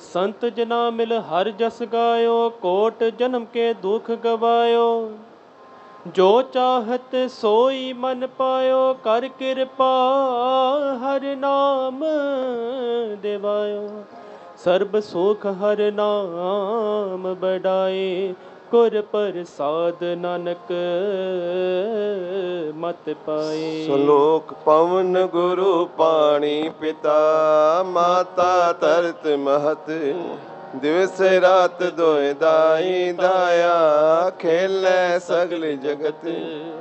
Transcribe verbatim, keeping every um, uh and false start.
संत जना मिल हर जस गायो, कोट जन्म के दुख गवायो। जो चाहत सोई मन पायो, कर कृपा हर नाम देवायो। सर्ब सुख हर नाम बढ़ाए, गुर प्रसाद नानक मत पाए। ਸ਼ਲੋਕ ਪਵਨ ਗੁਰੂ ਪਾਣੀ ਪਿਤਾ, ਮਾਤਾ ਧਰਤ ਮਹਤ। ਦਿਵਸ ਰਾਤ ਦੋਇ ਦਾਈ ਦਾਇਆ, ਖੇਲੇ ਸਗਲ ਜਗਤ।